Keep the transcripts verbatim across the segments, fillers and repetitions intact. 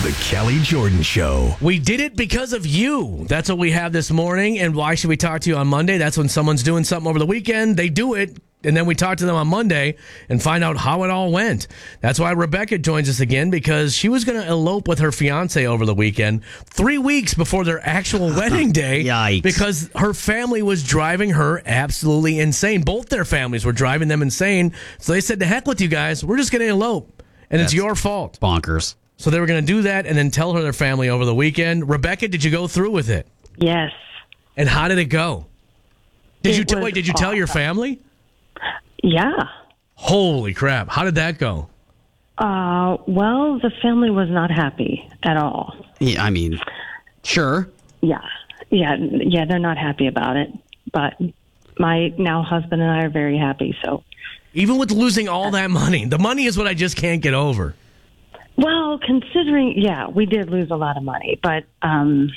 The Kelly Jordan Show. We did it because of you. That's what we have this morning. And why should we talk to you on Monday? That's when someone's doing something over the weekend. They do it. And then we talk to them on Monday and find out how it all went. That's why Rebecca joins us again, because she was going to elope with her fiance over the weekend, three weeks before their actual wedding day. Yikes. Because her family was driving her absolutely insane. Both their families were driving them insane. So they said, to heck with you guys. We're just going to elope. And That's it's your fault. Bonkers. So they were going to do that and then tell her their family over the weekend. Rebecca, did you go through with it? Yes. And how did it go? Did It you t- was wait? Did you tell your awesome. family? Yeah. Holy crap! How did that go? Uh, well, the family was not happy at all. Yeah, I mean, sure. Yeah. Yeah. Yeah. They're not happy about it. But my now husband and I are very happy. So, Even with losing all that money, the money is what I just can't get over. well, considering, yeah, we did lose a lot of money, but, um,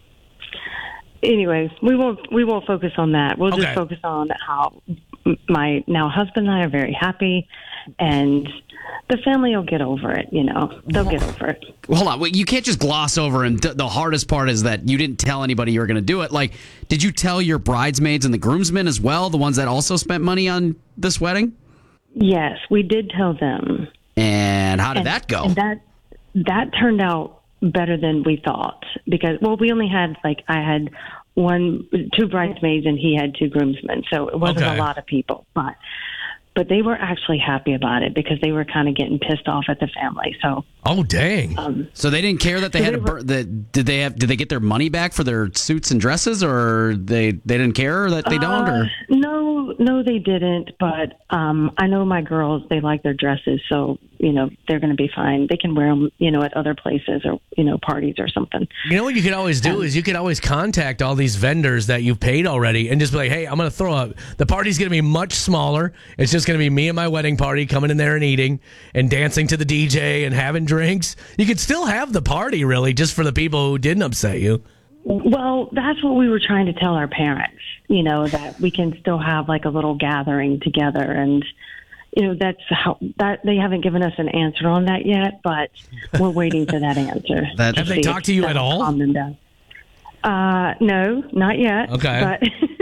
anyways, we won't, we won't focus on that. We'll Okay. just focus on how my now husband and I are very happy, and the family will get over it. You know, they'll get over it. Hold on. Wait, you can't just gloss over, and th- the hardest part is that you didn't tell anybody you were going to do it. Like, did you tell your bridesmaids and the groomsmen as well, the ones that also spent money on this wedding? Yes, we did tell them. And how did And- that go? And that that turned out better than we thought, because, well, we only had, like, I had one, two bridesmaids and he had two groomsmen, so it wasn't Okay. a lot of people, but but they were actually happy about it because they were kind of getting pissed off at the family. So, Oh dang! um, So they didn't care that they So had they a were- bur- the, did they have did they get their money back for their suits and dresses, or they they didn't care that they don't? Or Uh, no, no, they didn't. But um, I know my girls; they like their dresses, so you know they're going to be fine. They can wear them, you know, at other places or you know parties or something. You know what you could always do is you could always contact all these vendors that you've paid already and just be like, hey, I'm going to throw up. The party's going to be much smaller. It's just going to be me and my wedding party coming in there and eating and dancing to the D J and having drinks. You could still have the party, really, just for the people who didn't upset you. Well, that's what we were trying to tell our parents, you know, that we can still have like a little gathering together. And, you know, that's how that they haven't given us an answer on that yet, but we're waiting for that answer. That- Have they see if talked to you at that'll all? calm them down. Uh, no, not yet. Okay.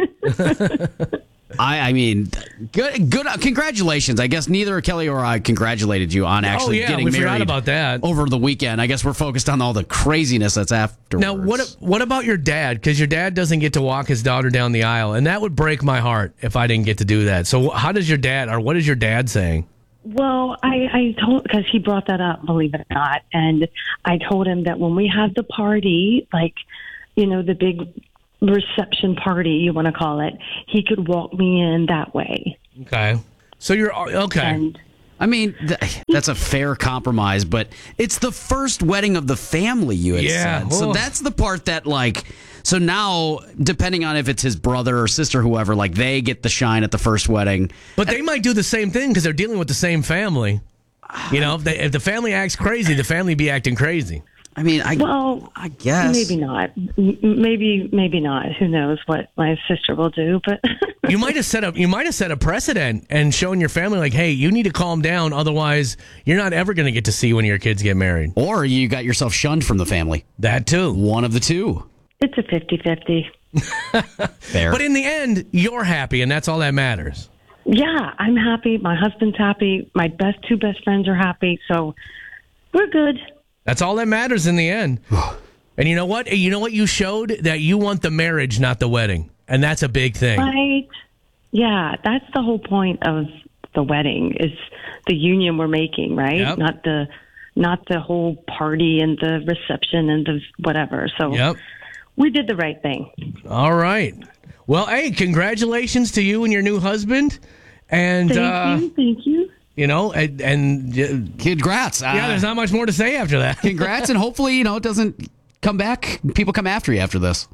But I, I mean, good, good. Congratulations. I guess neither Kelly or I congratulated you on actually oh, yeah, getting we married forgot about that. over the weekend. I guess we're focused on all the craziness that's afterwards. Now, what what about your dad? Because your dad doesn't get to walk his daughter down the aisle, and that would break my heart if I didn't get to do that. So, how does your dad, or what is your dad saying? Well, I, I told, because he brought that up, believe it or not. And I told him that when we have the party, like, you know, the big reception party, you want to call it, he could walk me in that way. Okay. So you're okay. And I mean, th- that's a fair compromise, but it's the first wedding of the family, you had Yeah. said. So Oof. that's the part that, like, so now, depending on if it's his brother or sister, whoever, like, they get the shine at the first wedding. But they might do the same thing because they're dealing with the same family. You know, if, they, if the family acts crazy, the family be acting crazy. I mean, I, well, I guess. maybe not. M- Maybe, maybe not. Who knows what my sister will do? But You might have set up. You might have set a precedent and shown your family, like, hey, you need to calm down. Otherwise, you're not ever going to get to see when your kids get married. Or you got yourself shunned from the family. That too. One of the two. it's a fifty-fifty. Fair. But in the end, you're happy, and that's all that matters. Yeah, I'm happy. My husband's happy. My best two best friends are happy. So we're good. That's all that matters in the end. And you know what? You know what? You showed that you want the marriage, not the wedding, and that's a big thing. Right. Yeah, that's the whole point of the wedding is the union we're making, right? Yep. Not the not the whole party and the reception and the whatever. So Yep. we did the right thing. All right. Well, hey, congratulations to you and your new husband. And Thank uh, you. Thank you. you know, and, and uh, Congrats. yeah, Uh, there's not much more to say after that. congrats, and hopefully, you know, it doesn't come back. People come after you after this.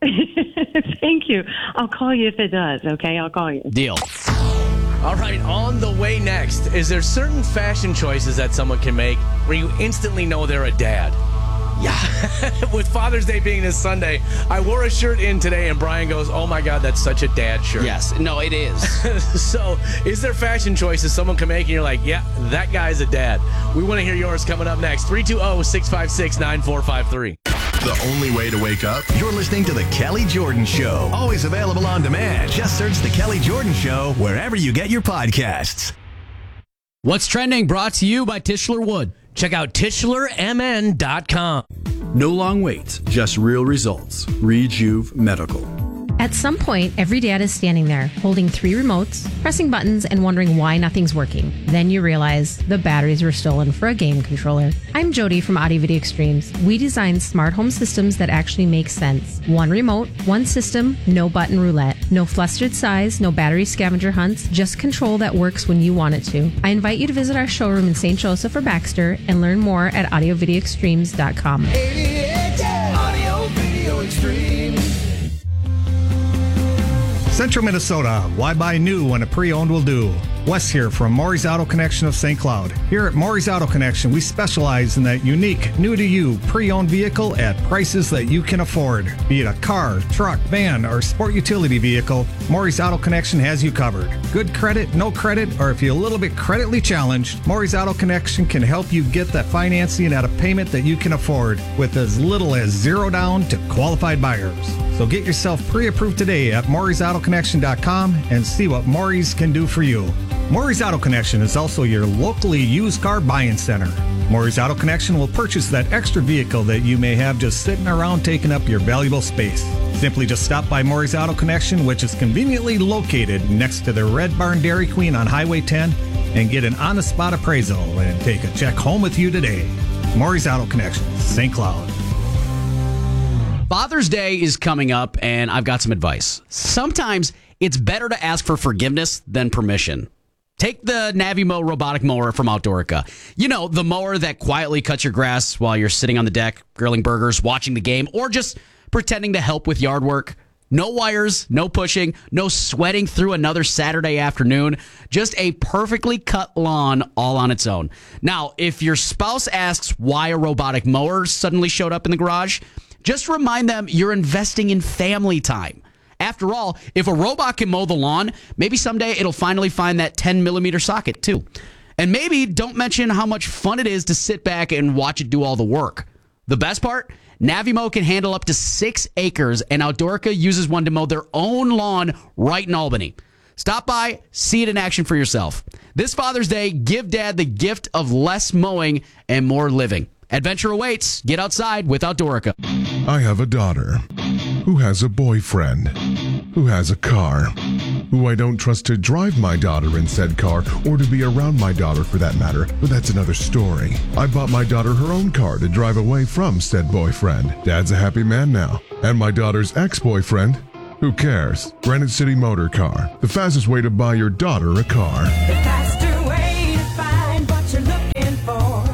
Thank you. I'll call you if it does, okay? I'll call you. Deal. All right, on the way next, is there certain fashion choices that someone can make where you instantly know they're a dad? Yeah. With Father's Day being this Sunday, I wore a shirt in today, and Brian goes, oh my God, that's such a dad shirt. Yes. No, it is. So, is there fashion choices someone can make and you're like, yeah, that guy's a dad? We want to hear yours coming up next. three two zero, six five six, nine four five three. The only way to wake up? You're listening to The Kelly Jordan Show. Always available on demand. Just search The Kelly Jordan Show wherever you get your podcasts. What's trending? Brought to you by Tischler Wood. Check out Tischler M N dot com. No long waits, just real results. Rejuve Medical. At some point, every dad is standing there, holding three remotes, pressing buttons, and wondering why nothing's working. Then you realize the batteries were stolen for a game controller. I'm Jody from Audio Video Extremes. We design smart home systems that actually make sense. One remote, one system, no button roulette. No flustered size, no battery scavenger hunts, just control that works when you want it to. I invite you to visit our showroom in Saint Joseph or Baxter and learn more at audio video extremes dot com. Audio Video Extremes. Central Minnesota, why buy new when a pre-owned will do? Wes here from Maury's Auto Connection of Saint Cloud. Here at Maury's Auto Connection, we specialize in that unique, new-to-you, pre-owned vehicle at prices that you can afford. Be it a car, truck, van, or sport utility vehicle, Maury's Auto Connection has you covered. Good credit, no credit, or if you're a little bit creditly challenged, Maury's Auto Connection can help you get that financing at a payment that you can afford with as little as zero down to qualified buyers. So get yourself pre-approved today at Maury's Auto Connection dot com and see what Maury's can do for you. Maury's Auto Connection is also your locally used car buying center. Maury's Auto Connection will purchase that extra vehicle that you may have just sitting around taking up your valuable space. Simply just stop by Maury's Auto Connection, which is conveniently located next to the Red Barn Dairy Queen on Highway ten, and get an on-the-spot appraisal and take a check home with you today. Maury's Auto Connection, Saint Cloud. Father's Day is coming up, and I've got some advice. Sometimes it's better to ask for forgiveness than permission. Take the Navimo robotic mower from Outdoorica. You know, the mower that quietly cuts your grass while you're sitting on the deck, grilling burgers, watching the game, or just pretending to help with yard work. No wires, no pushing, no sweating through another Saturday afternoon. Just a perfectly cut lawn all on its own. Now, if your spouse asks why a robotic mower suddenly showed up in the garage, just remind them you're investing in family time. After all, if a robot can mow the lawn, maybe someday it'll finally find that ten millimeter socket too. And maybe don't mention how much fun it is to sit back and watch it do all the work. The best part? Navimo can handle up to six acres, and Outdoorica uses one to mow their own lawn right in Albany. Stop by, see it in action for yourself. This Father's Day, give Dad the gift of less mowing and more living. Adventure awaits. Get outside with Outdoorica. I have a daughter who has a boyfriend who has a car who I don't trust to drive my daughter in said car or to be around my daughter for that matter, but that's another story. I bought my daughter her own car to drive away from said boyfriend. Dad's a happy man now. And my daughter's ex-boyfriend, who cares? Granite City Motor Car, the fastest way to buy your daughter a car. The faster way to find what you're looking for.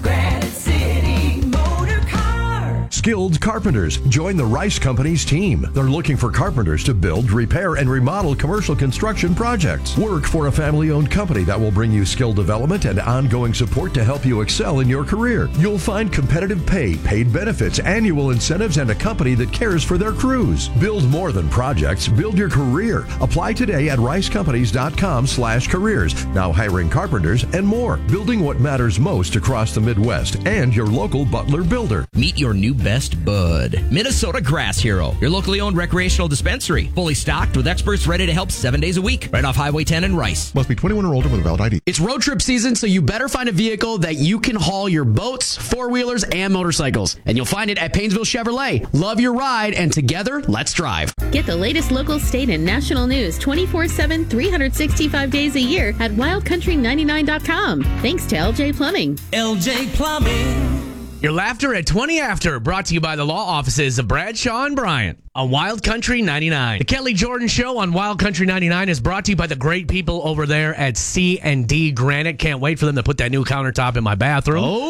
Skilled carpenters. Join the Rice Companies team. They're looking for carpenters to build, repair, and remodel commercial construction projects. Work for a family-owned company that will bring you skill development and ongoing support to help you excel in your career. You'll find competitive pay, paid benefits, annual incentives, and a company that cares for their crews. Build more than projects. Build your career. Apply today at rice companies dot com slash careers. Now hiring carpenters and more. Building what matters most across the Midwest and your local Butler builder. Meet your new best bud, Minnesota Grass Hero, your locally owned recreational dispensary, fully stocked with experts ready to help seven days a week, right off Highway ten in Rice. Must be twenty-one or older with a valid I D. It's road trip season, so you better find a vehicle that you can haul your boats, four-wheelers, and motorcycles. And you'll find it at Painesville Chevrolet. Love your ride, and together, let's drive. Get the latest local, state, and national news twenty-four seven, three hundred sixty-five days a year at wild country ninety-nine dot com. Thanks to L J Plumbing. L J Plumbing. Your laughter at twenty after, brought to you by the law offices of Bradshaw and Bryant on Wild Country ninety-nine. The Kelly Jordan Show on Wild Country ninety-nine is brought to you by the great people over there at C and D Granite. Can't wait for them to put that new countertop in my bathroom. Oh!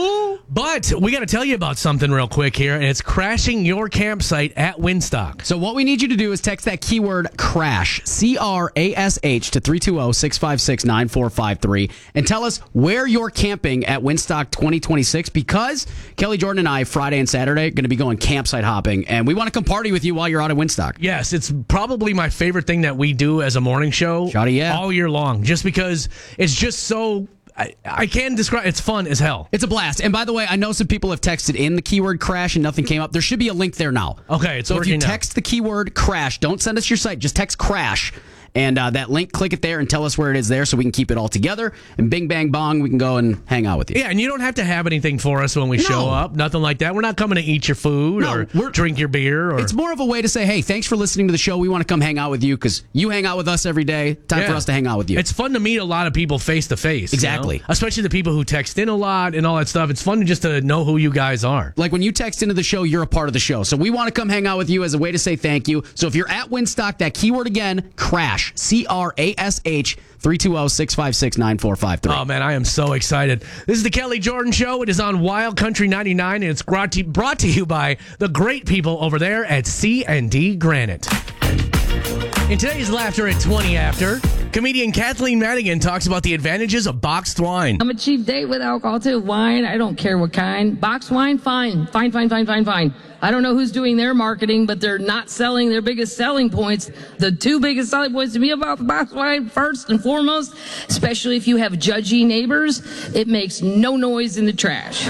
But we got to tell you about something real quick here, and it's crashing your campsite at Winstock. So what we need you to do is text that keyword CRASH, C R A S H, to three two zero, six five six, nine four five three, and tell us where you're camping at Winstock twenty twenty-six, because Kelly Jordan and I, Friday and Saturday, are going to be going campsite hopping, and we want to come party with you while you're out at Winstock. Yes, it's probably my favorite thing that we do as a morning show Shawty, yeah. all year long, just because it's just so... I, I can't describe. It's fun as hell. It's a blast. And by the way, I know some people have texted in the keyword crash and nothing came up. There should be a link there now. Okay, it's so if you working now. text the keyword crash, don't send us your site. Just text crash. And uh, that link, click it there and tell us where it is there so we can keep it all together. And bing, bang, bong, we can go and hang out with you. Yeah, and you don't have to have anything for us when we No. show up. Nothing like that. We're not coming to eat your food No, or we're- drink your beer. Or It's more of a way to say, hey, thanks for listening to the show. We want to come hang out with you because you hang out with us every day. Time Yeah. for us to hang out with you. It's fun to meet a lot of people face to face. you Exactly. know? Especially the people who text in a lot and all that stuff. It's fun just to know who you guys are. Like when you text into the show, you're a part of the show. So we want to come hang out with you as a way to say thank you. So if you're at Winstock, that keyword again, crash, C R A S H, three two zero, six five six, nine four five three. Oh, man, I am so excited. This is the Kelly Jordan Show. It is on Wild Country ninety-nine, and it's brought to, brought to you by the great people over there at C and D Granite. In today's Laughter at twenty after, comedian Kathleen Madigan talks about the advantages of boxed wine. I'm a cheap date with alcohol too. Wine, I don't care what kind. Box wine, fine. Fine, fine, fine, fine, fine. I don't know who's doing their marketing, but they're not selling their biggest selling points. The two biggest selling points to me about the box wine, first and foremost, especially if you have judgy neighbors, it makes no noise in the trash.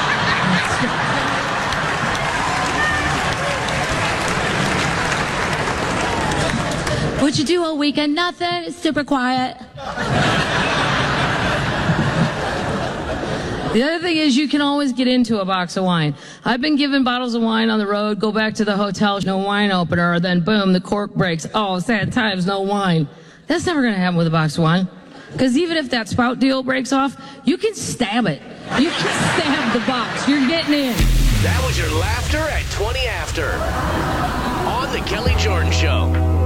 What'd you do all weekend? Nothing. It's super quiet. The other thing is you can always get into a box of wine. I've been given bottles of wine on the road, go back to the hotel, no wine opener, then boom, the cork breaks. Oh, sad times, no wine. That's never going to happen with a box of wine. Because even if that spout deal breaks off, you can stab it. You can stab the box. You're getting in. That was your Laughter at twenty after on the Kelly Jordan Show.